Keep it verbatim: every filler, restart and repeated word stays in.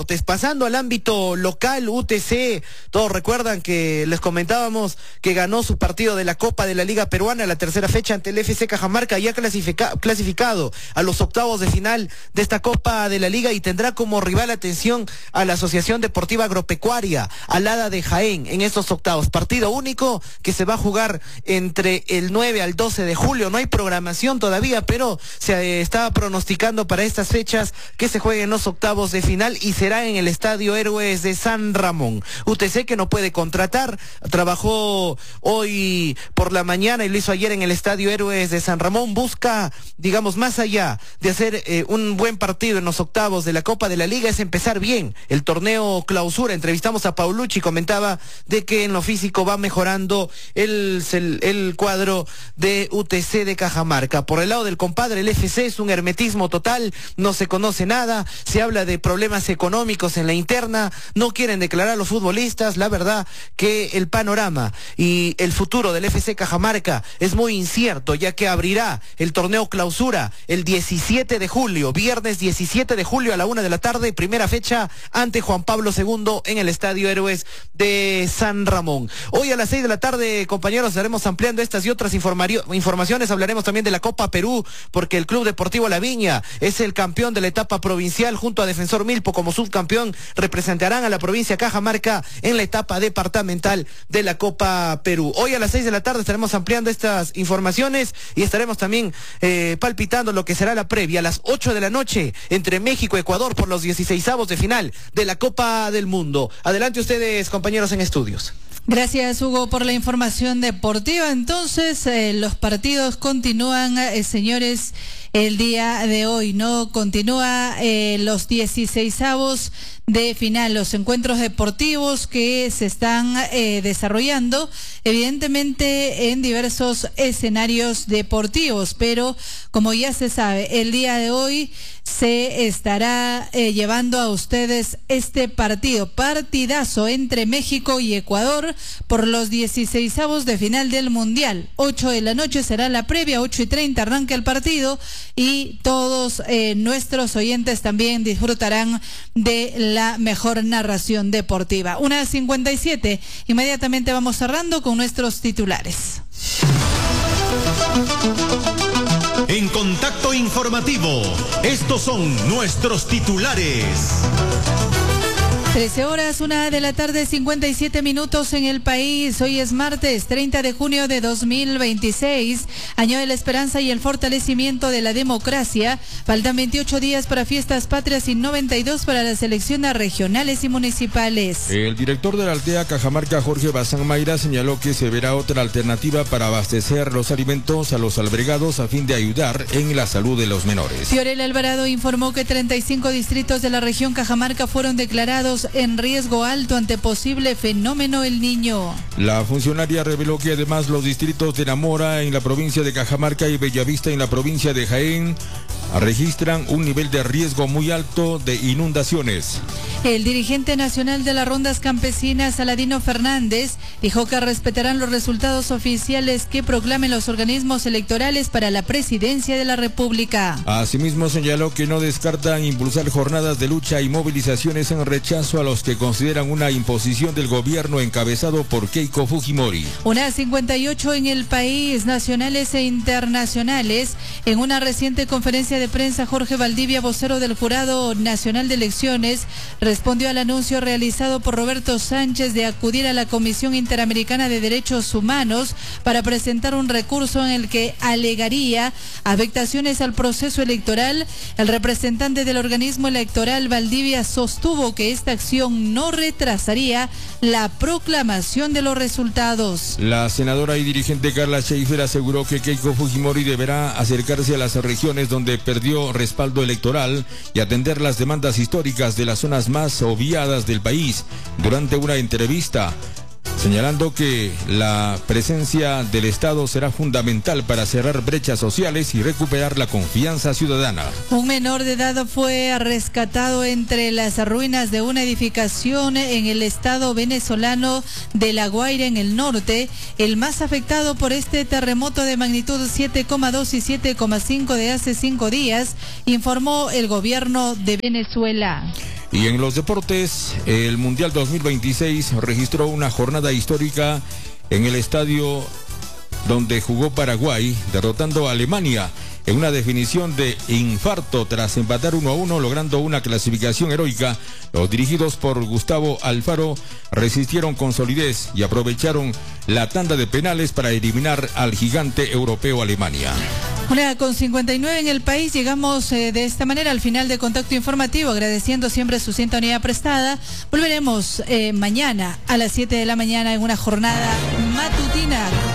Pasando al ámbito local, U T C, todos recuerdan que les comentábamos que ganó su partido de la Copa de la Liga Peruana, la tercera fecha ante el F C Cajamarca, ya clasifica, clasificado a los octavos de final de esta Copa de la Liga, y tendrá como rival, atención, a la Asociación Deportiva Agropecuaria Alada de Jaén en estos octavos. Partido único que se va a jugar entre el nueve al doce de julio. No hay programación todavía, pero se eh, estaba pronosticando para estas fechas que se jueguen los octavos de final, y será en el Estadio Héroes de San Ramón. U T C, que no puede contratar, trabajó hoy por la mañana y lo hizo ayer en el Estadio Héroes de San Ramón. Busca, digamos, más allá de hacer eh, un buen partido en los octavos de la Copa de la Liga, es empezar bien el torneo clausura. Entrevistamos a Paulucci, comentaba de que en lo físico va mejorando el, el, el cuadro de U T C de Cajamarca. Por el lado del compadre, el F C es un hermetismo total, no se conoce nada, se habla de problemas económicos en la interna, no quieren declarar a los futbolistas. La verdad que el panorama y el futuro del F C Cajamarca es muy incierto, ya que abrirá el torneo clausura el diecisiete de julio, viernes diecisiete de julio a la una de la tarde, primera fecha ante Juan Pablo segundo en el Estadio Héroes de San Ramón. Hoy a las seis de la tarde, compañeros, estaremos ampliando estas y otras informaciones. Hablaremos también de la Copa Perú, porque el Club Deportivo La Viña es el campeón de la etapa provincial junto a Defensor Milpo como subcampeón. Representarán a la provincia Cajamarca en la etapa departamental de la Copa Perú. Hoy a las seis de la tarde estaremos ampliando estas informaciones y estaremos también eh, palpitando lo que será la previa a las ocho de la noche entre México y Ecuador por los dieciseisavos de final de la Copa del Mundo. Adelante ustedes, compañeros en estudios. Gracias, Hugo, por la información deportiva. Entonces, eh, los partidos continúan, eh, señores, el día de hoy, ¿no? Continúa eh, los dieciseisavos de final, los encuentros deportivos que se están eh, desarrollando, evidentemente en diversos escenarios deportivos, pero como ya se sabe, el día de hoy se estará eh, llevando a ustedes este partido, partidazo entre México y Ecuador por los dieciseisavos de final del Mundial. Ocho de la noche será la previa, ocho y treinta arranca el partido, y todos eh, nuestros oyentes también disfrutarán de la mejor narración deportiva. Una cincuenta y siete, inmediatamente vamos cerrando con nuestros titulares. En Contacto Informativo, estos son nuestros titulares. trece horas, una de la tarde, cincuenta y siete minutos en el país. Hoy es martes treinta de junio de dos mil veintiséis, año de la esperanza y el fortalecimiento de la democracia. Faltan veintiocho días para fiestas patrias y noventa y dos para las elecciones regionales y municipales. El director de la Altea Cajamarca, Jorge Bazán Mayra, señaló que se verá otra alternativa para abastecer los alimentos a los albergados a fin de ayudar en la salud de los menores. Fiorel Alvarado informó que treinta y cinco distritos de la región Cajamarca fueron declarados en riesgo alto ante posible fenómeno El Niño. La funcionaria reveló que además los distritos de Namora en la provincia de Cajamarca y Bellavista en la provincia de Jaén registran un nivel de riesgo muy alto de inundaciones. El dirigente nacional de las rondas campesinas, Aladino Fernández, dijo que respetarán los resultados oficiales que proclamen los organismos electorales para la presidencia de la República. Asimismo, señaló que no descartan impulsar jornadas de lucha y movilizaciones en rechazo a los que consideran una imposición del gobierno encabezado por Keiko Fujimori. Una cincuenta y ocho en el país, nacionales e internacionales. En una reciente conferencia de prensa, Jorge Valdivia, vocero del Jurado Nacional de Elecciones, respondió al anuncio realizado por Roberto Sánchez de acudir a la Comisión Interamericana de Derechos Humanos para presentar un recurso en el que alegaría afectaciones al proceso electoral. El representante del organismo electoral, Valdivia, sostuvo que esta acción no retrasaría la proclamación de los resultados. La senadora y dirigente Carla Schaefer aseguró que Keiko Fujimori deberá acercarse a las regiones donde perdió respaldo electoral y atender las demandas históricas de las zonas más obviadas del país. Durante una entrevista, señalando que la presencia del Estado será fundamental para cerrar brechas sociales y recuperar la confianza ciudadana. Un menor de edad fue rescatado entre las ruinas de una edificación en el estado venezolano de La Guaira, en el norte, el más afectado por este terremoto de magnitud siete coma dos y siete coma cinco de hace cinco días, informó el gobierno de Venezuela. Y en los deportes, el Mundial dos mil veintiséis registró una jornada histórica en el estadio donde jugó Paraguay, derrotando a Alemania en una definición de infarto tras empatar uno a uno, logrando una clasificación heroica. Los dirigidos por Gustavo Alfaro resistieron con solidez y aprovecharon la tanda de penales para eliminar al gigante europeo Alemania. Una con cincuenta y nueve en el país, llegamos eh, de esta manera al final de Contacto Informativo, agradeciendo siempre su sintonía prestada. Volveremos eh, mañana a las siete de la mañana en una jornada matutina.